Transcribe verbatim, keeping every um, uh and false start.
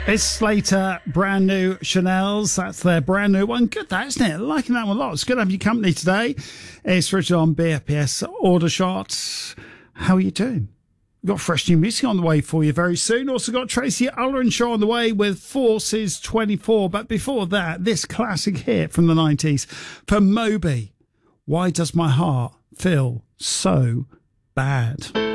It's Slater, brand new Chanel's. That's their brand new one. Good, that, isn't it? Liking that one a lot. It's good to have your company today. It's Richard on B F P S Order Shot. How are you doing? We've got fresh new music on the way for you very soon. Also got Tracy Ullman Show on the way with Forces twenty-four. But before that, this classic hit from the nineties for Moby. Why does my heart feel so bad?